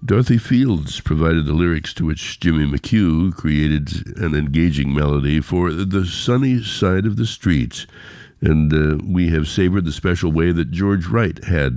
Dorothy Fields provided the lyrics, to which Jimmy McHugh created an engaging melody for The Sunny Side of the Street. And we have savored the special way that George Wright had